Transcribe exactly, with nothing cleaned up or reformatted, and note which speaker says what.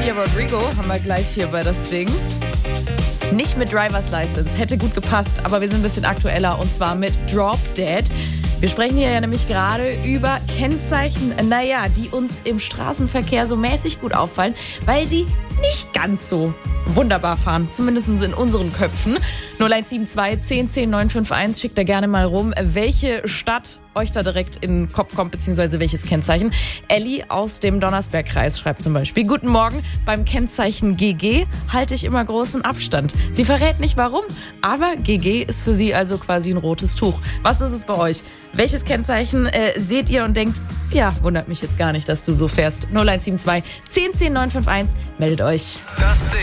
Speaker 1: Olivia Rodrigo haben wir gleich hier bei das Ding. Nicht mit Driver's License, hätte gut gepasst, aber wir sind ein bisschen aktueller und zwar mit Drop Dead. Wir sprechen hier ja nämlich gerade über Kennzeichen, naja, die uns im Straßenverkehr so mäßig gut auffallen, weil sie nicht ganz so wunderbar fahren, zumindest in unseren Köpfen. null eins sieben zwei, zehn, zehn, neun fünf eins, schickt da gerne mal rum, welche Stadt euch da direkt in den Kopf kommt, beziehungsweise welches Kennzeichen. Elli aus dem Donnersbergkreis schreibt zum Beispiel: Guten Morgen, beim Kennzeichen G G halte ich immer großen Abstand. Sie verrät nicht warum, aber G G ist für sie also quasi ein rotes Tuch. Was ist es bei euch? Welches Kennzeichen äh, seht ihr und denkt, ja, wundert mich jetzt gar nicht, dass du so fährst? null eins sieben zwei, zehn, zehn, neun fünf eins, meldet euch.
Speaker 2: Das Ding.